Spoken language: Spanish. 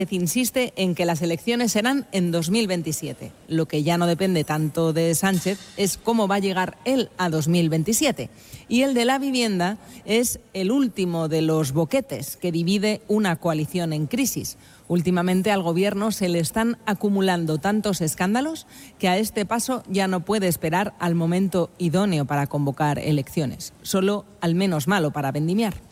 insiste en que las elecciones serán en 2027. Lo que ya no depende tanto de Sánchez es cómo va a llegar él a 2027. Y el de la vivienda es el último de los boquetes que divide una coalición en crisis. Últimamente al Gobierno se le están acumulando tantos escándalos que a este paso ya no puede esperar al momento idóneo para convocar elecciones, solo al menos malo para vendimiar.